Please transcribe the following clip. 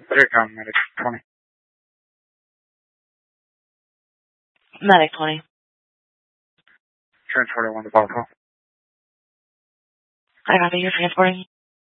Intercom, Medic 20. Medic 20. Transporter 1 to Bottle. I copy, you're transporting.